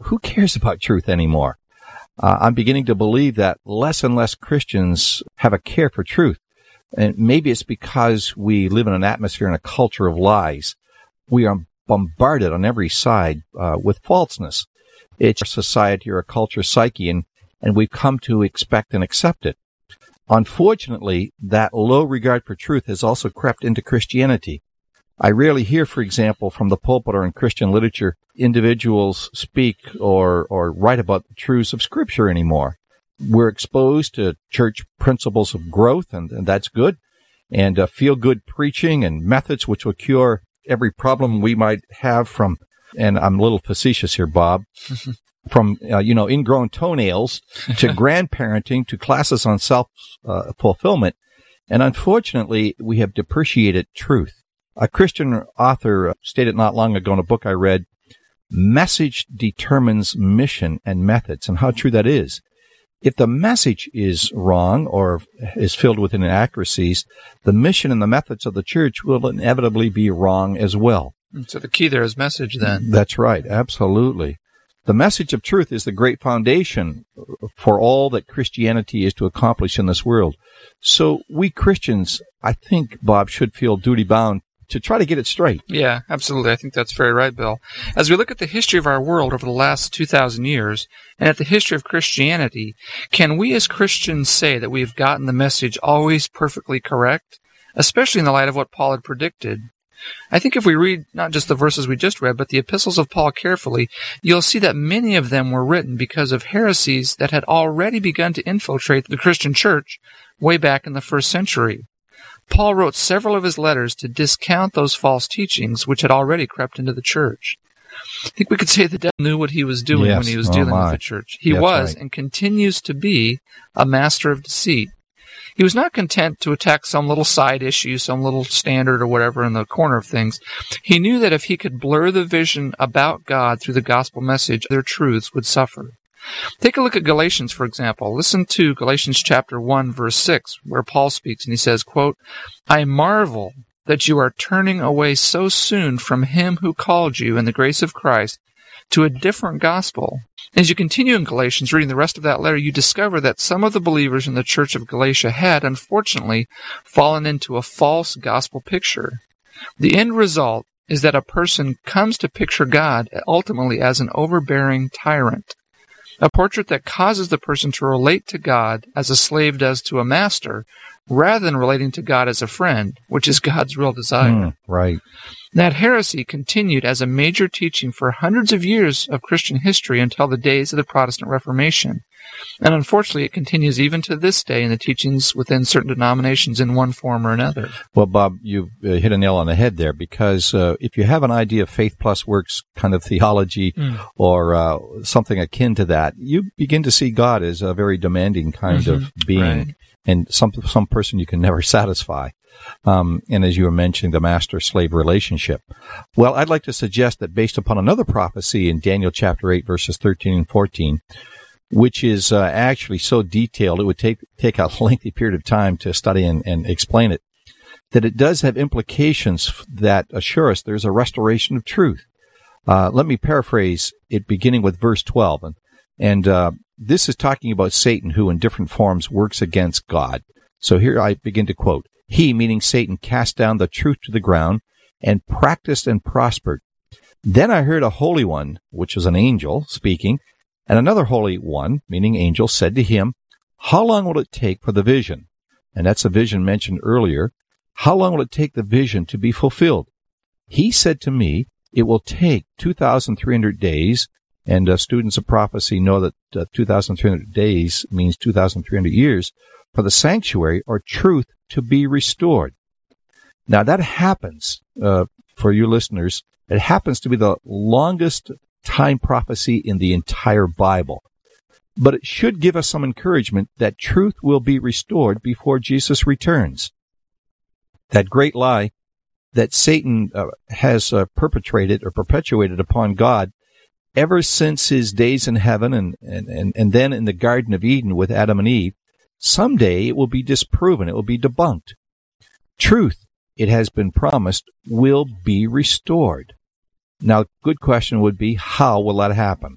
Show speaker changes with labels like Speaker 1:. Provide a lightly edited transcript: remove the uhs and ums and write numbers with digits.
Speaker 1: who cares about truth anymore? I'm beginning to believe that less and less Christians have a care for truth. And maybe it's because we live in an atmosphere and a culture of lies. We are bombarded on every side with falseness. It's a society or a culture psyche, and we've come to expect and accept it. Unfortunately, that low regard for truth has also crept into Christianity. I rarely hear, for example, from the pulpit or in Christian literature, individuals speak or write about the truths of Scripture anymore. We're exposed to church principles of growth, and that's good, and feel-good preaching and methods which will cure every problem we might have from, and I'm a little facetious here, Bob, from, ingrown toenails to grandparenting to classes on self-fulfillment. And unfortunately, we have depreciated truth. A Christian author stated not long ago in a book I read, message determines mission and methods, and how true that is. If the message is wrong or is filled with inaccuracies, the mission and the methods of the church will inevitably be wrong as well.
Speaker 2: So the key there is message then.
Speaker 1: That's right, absolutely. The message of truth is the great foundation for all that Christianity is to accomplish in this world. So we Christians, I think, Bob, should feel duty-bound to try to get it straight.
Speaker 2: Yeah, absolutely. I think that's very right, Bill. As we look at the history of our world over the last 2,000 years, and at the history of Christianity, can we as Christians say that we have gotten the message always perfectly correct, especially in the light of what Paul had predicted? I think if we read not just the verses we just read, but the epistles of Paul carefully, you'll see that many of them were written because of heresies that had already begun to infiltrate the Christian church way back in the first century. Paul wrote several of his letters to discount those false teachings which had already crept into the church. I think we could say the devil knew what he was doing when he was dealing with the church. He was and continues to be a master of deceit. He was not content to attack some little side issue, some little standard or whatever in the corner of things. He knew that if he could blur the vision about God through the gospel message, their truths would suffer. Take a look at Galatians, for example. Listen to Galatians chapter 1, verse 6, where Paul speaks, and he says, quote, I marvel that you are turning away so soon from him who called you in the grace of Christ to a different gospel. As you continue in Galatians, reading the rest of that letter, you discover that some of the believers in the church of Galatia had, unfortunately, fallen into a false gospel picture. The end result is that a person comes to picture God ultimately as an overbearing tyrant, a portrait that causes the person to relate to God as a slave does to a master, rather than relating to God as a friend, which is God's real desire.
Speaker 1: Right.
Speaker 2: That heresy continued as a major teaching for hundreds of years of Christian history until the days of the Protestant Reformation. And unfortunately, it continues even to this day in the teachings within certain denominations in one form or another.
Speaker 1: Well, Bob, you've hit a nail on the head there, because if you have an idea of faith plus works kind of theology or something akin to that, you begin to see God as a very demanding kind of being, and some person you can never satisfy. And as you were mentioning, the master-slave relationship. Well, I'd like to suggest that based upon another prophecy in Daniel chapter 8, verses 13 and 14, which is actually so detailed it would take a lengthy period of time to study and explain it, that it does have implications that assure us there's a restoration of truth. Let me paraphrase it beginning with verse 12. And this is talking about Satan, who in different forms works against God. So here I begin to quote, He, meaning Satan, cast down the truth to the ground and practiced and prospered. Then I heard a holy one, which was an angel, speaking, and another holy one, meaning angel, said to him, How long will it take for the vision? And that's the vision mentioned earlier. How long will it take the vision to be fulfilled? He said to me, It will take 2,300 days, and students of prophecy know that 2,300 days means 2,300 years, for the sanctuary or truth to be restored. Now that happens, for you listeners, it happens to be the longest time prophecy in the entire Bible. But it should give us some encouragement that truth will be restored before Jesus returns. That great lie that Satan has perpetrated or perpetuated upon God ever since his days in heaven and then in the Garden of Eden with Adam and Eve, someday it will be disproven, it will be debunked. Truth, it has been promised, will be restored. Now, good question would be, how will that happen?